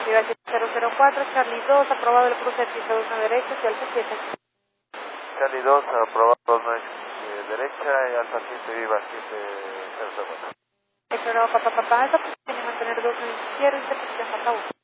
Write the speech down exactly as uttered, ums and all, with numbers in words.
Viva siete cero cero cuatro, Charlie dos, aprobado el cruce de pista dos nueve derecha y Alfa siete. Charlie dos, aprobado dos nueve eh, derecha y Alfa siete, Viva siete cero cero cuatro. Declarado papá papá, esta posición de mantener dos nueve izquierdo, esta posición papá uno.